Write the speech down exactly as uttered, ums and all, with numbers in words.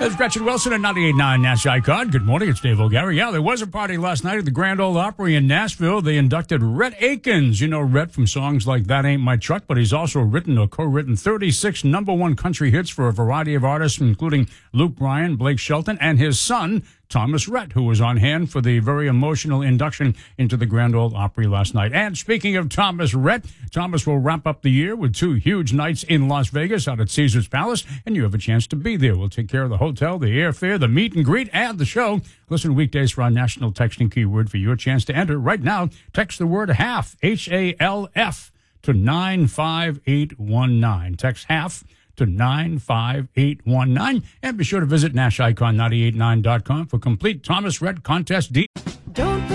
There's Gretchen Wilson at ninety-eight point nine Nash Icon. Good morning, it's Dave O'Gary. Yeah, there was a party last night at the Grand Ole Opry in Nashville. They inducted Rhett Akins. You know Rhett from songs like That Ain't My Truck, but he's also written or co-written thirty-six number one country hits for a variety of artists, including Luke Bryan, Blake Shelton, and his son, Thomas Rhett, who was on hand for the very emotional induction into the Grand Ole Opry last night. And speaking of Thomas Rhett, Thomas will wrap up the year with two huge nights in Las Vegas out at Caesars Palace, and you have a chance to be there. We'll take care of the hotel, the airfare, the meet and greet, and the show. Listen weekdays for our national texting keyword for your chance to enter. Right now, text the word HALF, H A L F, to nine five eight one nine. Text HALF to nine five eight one nine. And be sure to visit Nash Icon nine eight nine dot com for complete Thomas Rhett contest details.